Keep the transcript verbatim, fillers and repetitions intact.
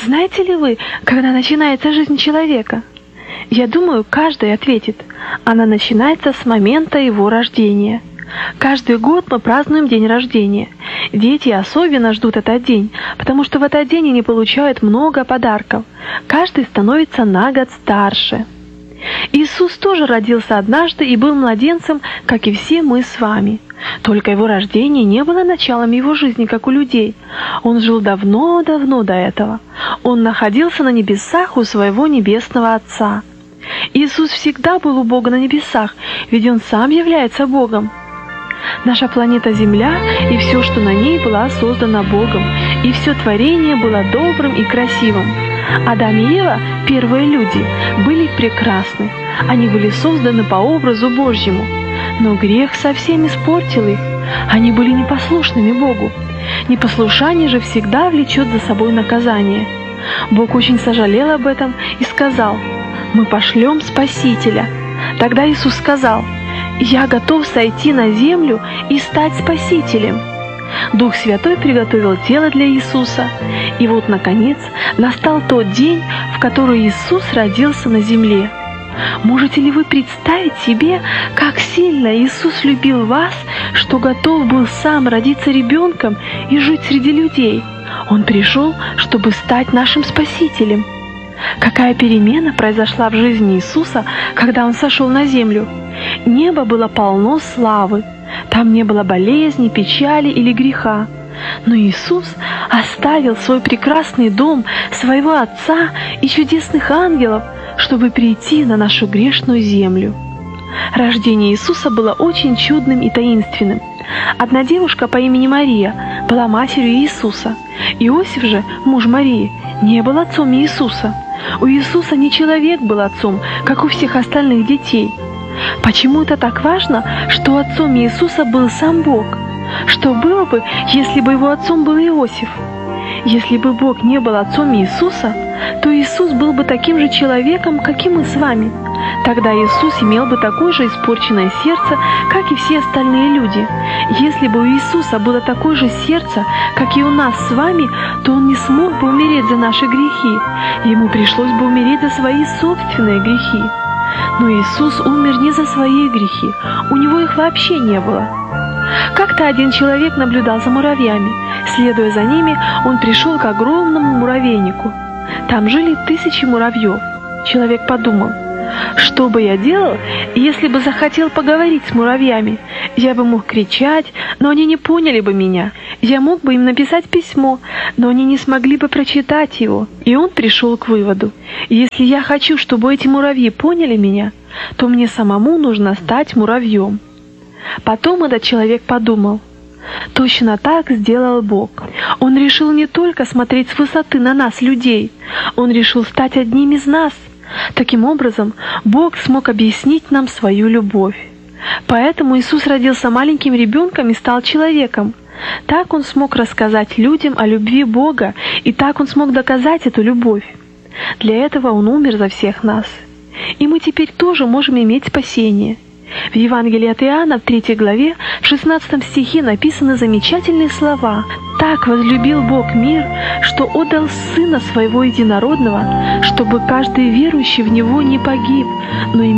Знаете ли вы, когда начинается жизнь человека? Я думаю, каждый ответит: она начинается с момента его рождения. Каждый год мы празднуем день рождения. Дети особенно ждут этот день, потому что в этот день они получают много подарков. Каждый становится на год старше. Иисус тоже родился однажды и был младенцем, как и все мы с вами. Только его рождение не было началом его жизни, как у людей. Он жил давно-давно до этого. Он находился на небесах у своего небесного Отца. Иисус всегда был у Бога на небесах, ведь Он сам является Богом. Наша планета Земля и все, что на ней, была создана Богом, и все творение было добрым и красивым. Адам и Ева, первые люди, были прекрасны. Они были созданы по образу Божьему. Но грех совсем испортил их. Они были непослушными Богу. Непослушание же всегда влечет за собой наказание. Бог очень сожалел об этом и сказал: «Мы пошлем Спасителя». Тогда Иисус сказал: «Я готов сойти на землю и стать Спасителем». Дух Святой приготовил тело для Иисуса. И вот, наконец, настал тот день, в который Иисус родился на земле. Можете ли вы представить себе, как сильно Иисус любил вас, что готов был сам родиться ребенком и жить среди людей? Он пришел, чтобы стать нашим Спасителем. Какая перемена произошла в жизни Иисуса, когда Он сошел на землю? Небо было полно славы. Там не было болезни, печали или греха. Но Иисус оставил свой прекрасный дом, своего Отца и чудесных ангелов, чтобы прийти на нашу грешную землю. Рождение Иисуса было очень чудным и таинственным. Одна девушка по имени Мария была матерью Иисуса. Иосиф же, муж Марии, не был отцом Иисуса. У Иисуса не человек был отцом, как у всех остальных детей. Почему это так важно, что отцом Иисуса был сам Бог? Что было бы, если бы его отцом был Иосиф? Если бы Бог не был отцом Иисуса, то Иисус был бы таким же человеком, как и мы с вами. Тогда Иисус имел бы такое же испорченное сердце, как и все остальные люди. Если бы у Иисуса было такое же сердце, как и у нас с вами, то Он не смог бы умереть за наши грехи. Ему пришлось бы умереть за свои собственные грехи. Но Иисус умер не за свои грехи, у Него их вообще не было. Как-то один человек наблюдал за муравьями. Следуя за ними, он пришел к огромному муравейнику. Там жили тысячи муравьев. Человек подумал: что бы я делал, если бы захотел поговорить с муравьями? Я бы мог кричать, но они не поняли бы меня. Я мог бы им написать письмо, но они не смогли бы прочитать его. И он пришел к выводу: если я хочу, чтобы эти муравьи поняли меня, то мне самому нужно стать муравьем. Потом этот человек подумал: точно так сделал Бог. Он решил не только смотреть с высоты на нас, людей, Он решил стать одним из нас. Таким образом, Бог смог объяснить нам свою любовь. Поэтому Иисус родился маленьким ребенком и стал человеком. Так Он смог рассказать людям о любви Бога, и так Он смог доказать эту любовь. Для этого Он умер за всех нас. И мы теперь тоже можем иметь спасение. В Евангелии от Иоанна, в третьей главе, в шестнадцатом стихе написаны замечательные слова: «Так возлюбил Бог мир, что отдал Сына Своего Единородного, чтобы каждый верующий в Него не погиб, но имел